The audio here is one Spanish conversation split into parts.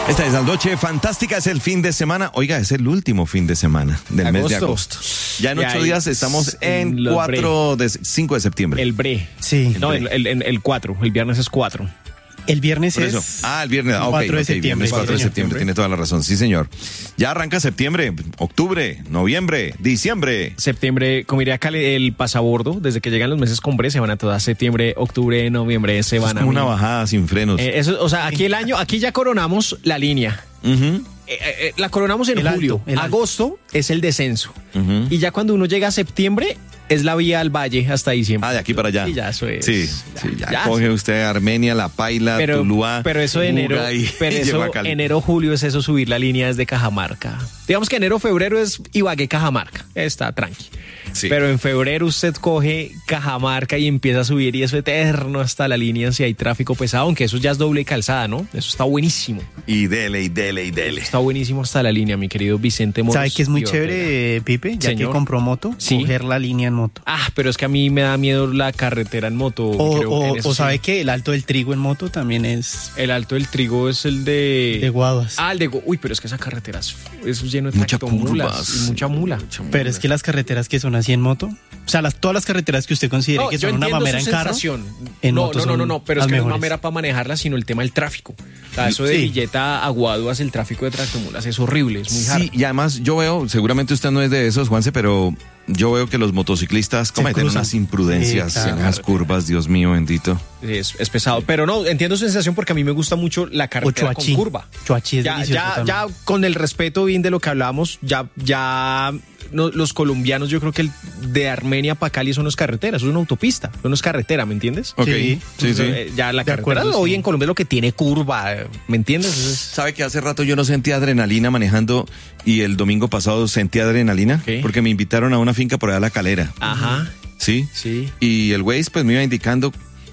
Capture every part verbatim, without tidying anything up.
Esta es la noche fantástica, es el fin de semana. Oiga, es el último fin de semana del agosto. mes de agosto. Ya en Y ocho ahí días estamos en cuatro de cinco de septiembre. El bre. Sí. No, el, el, el, el cuatro. El viernes es cuatro. El viernes Por es... eso. Ah, el viernes. Ah, ok, cuatro de ok, septiembre, viernes sí, cuatro de señor. septiembre. Tiene toda la razón. Sí, señor. Ya arranca septiembre, octubre, noviembre, diciembre. Septiembre, como diría Cale, el pasabordo, desde que llegan los meses con bre, se van a todas. Septiembre, octubre, noviembre, se Es van a... como una mil. bajada sin frenos. Eh, eso, o sea, aquí el año, aquí ya coronamos la línea. Ujú, Eh, eh, la coronamos en El julio. alto, el alto. Agosto es el descenso. ujú. Y ya cuando uno llega a septiembre, es la vía al valle hasta diciembre. Ah, de aquí para allá. Y ya eso es. Sí, Ya, sí, ya, ya. coge usted Armenia, La Paila, Pero, Tuluá, pero eso de enero, Buga y- pero y eso, llegó a Cali. enero, julio es eso, subir la línea desde Cajamarca. Digamos que enero, febrero es Ibagué, Cajamarca. Está tranqui. Sí. Pero en febrero usted coge Cajamarca y empieza a subir y eso eterno hasta la línea si hay tráfico pesado, aunque eso ya es doble calzada, ¿no? Eso está buenísimo. Y dele, y dele, y dele. Está buenísimo hasta la línea, mi querido Vicente Moros. ¿Sabe que es muy y Ortega. chévere, Pipe? Ya Señor. que compró moto, Sí. coger la línea en moto. Ah, pero es que a mí me da miedo la carretera en moto. O, creo que en o, eso o sí. sabe que el alto del trigo en moto también es El Alto del Trigo es el de... de guaduas. Ah, el de... Gu- Uy, pero es que esa carretera es, eso es lleno de Mucha tractomulas curvas. y mucha mula. Pero es que las carreteras que son así en moto, o sea, las, todas las carreteras que usted considere No, que yo son una entiendo mamera su en carro, sensación. en no, moto no, no, no, son no, pero es las que no es mejores. mamera para manejarla, sino el tema del tráfico. O sea, eso de Sí. Villeta a Guaduas, el tráfico de tractomulas es horrible, es muy Sí, hard. y además yo veo, seguramente usted no es de esos, Juanse, pero yo veo que los motociclistas cometen cruzan. unas imprudencias Sí, claro. en las curvas, Dios mío bendito. Es, es pesado. Pero no, entiendo su sensación porque a mí me gusta mucho la O carretera con Choachí. curva. Choachí es Ya, delicioso ya, también. ya, con el respeto bien de lo que hablamos, ya, ya no, los colombianos, yo creo que el de Armenia para Cali son las carreteras, es una autopista, no es carretera, ¿me entiendes? Ok, Sí. sí, sí. Eh, Ya la De carretera acuerdo, hoy sí. en Colombia es lo que tiene curva, eh, ¿me entiendes? Entonces, ¿Sabe que hace rato yo no sentía adrenalina manejando y el domingo pasado sentí adrenalina? ¿Qué? Porque me invitaron a una finca por allá a La Calera, ajá, ¿sí? sí. Y el Waze pues me iba indicando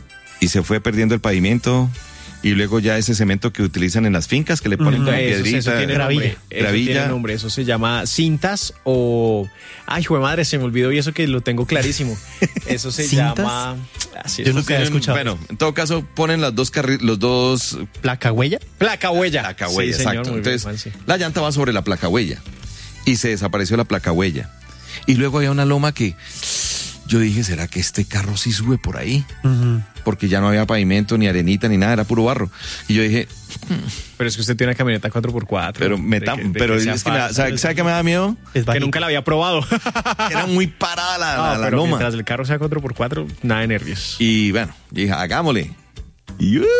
y se fue perdiendo el pavimento y luego ya ese cemento que utilizan en las fincas que le ponen Ujú. como Eso, piedrita. eso tiene gravilla. nombre, eso Gravilla. tiene nombre, eso se llama cintas o... Ay, jue madre, se me olvidó y eso que lo tengo clarísimo. Eso se ¿Cintas? llama... Así Yo es. nunca había escuchado. Bueno, en todo caso ponen las dos carri- los dos ¿Placa huella? Placa huella. placa huella, Sí, señor, exacto. muy bien, Entonces, Juanse. la llanta va sobre la placa huella y se desapareció la placa huella. Y luego había una loma que yo dije, ¿será que este carro sí sube por ahí? Ujú. Porque ya no había pavimento, ni arenita, ni nada, era puro barro. Y yo dije, Pero es que usted tiene una camioneta cuatro por cuatro. pero me De da- que- de pero que sea es que me da- fácil. ¿sabe, sabe qué me da miedo? Es Que bajito. nunca la había probado. Era muy parada la, la- No, la pero loma. mientras el carro sea cuatro por cuatro, nada de nervios. Y bueno, yo dije, hagámosle. Y uh,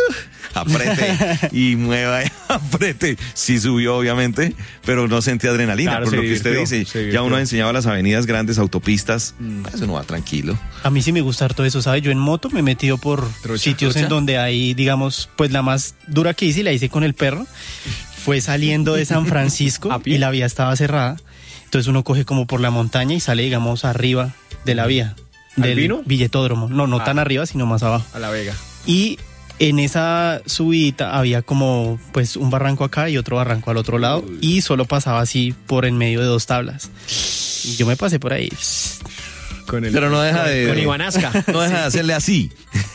aprete y mueva y aprete. Sí subió, obviamente, pero no sentí adrenalina. Claro, por se lo que usted divirtió, dice, se ya divirtió. uno ha enseñado las avenidas grandes, autopistas, Mm. eso no va tranquilo. A mí sí me gusta todo eso, ¿sabes? Yo en moto me he metido por Trocha, sitios trocha. en donde hay, digamos, pues la más dura que hice, la hice con el perro. Fue saliendo de San Francisco ¿A pie? y la vía estaba cerrada. Entonces uno coge como por la montaña y sale, digamos, arriba de la vía. ¿Al Del Vino? Villetódromo. No, no Ah. tan arriba, sino más abajo. A la Vega. Y en esa subida había como pues un barranco acá y otro barranco al otro lado y solo pasaba así por en medio de dos tablas. Y yo me pasé por ahí. Con el, Pero no deja de... Con Ivanasca. No deja de hacerle así.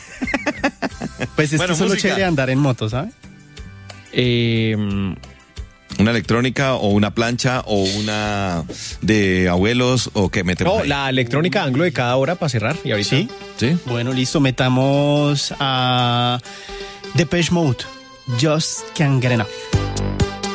Pues es Bueno, que solo música. chévere andar en moto, ¿sabes? Eh, Una electrónica o una plancha o una de abuelos o que metemos no, ahí? la electrónica anglo de cada hora para cerrar. Y ahorita. Sí. ¿Sí? Bueno, listo, metamos a Depeche Mode. Just Can't Get Enough.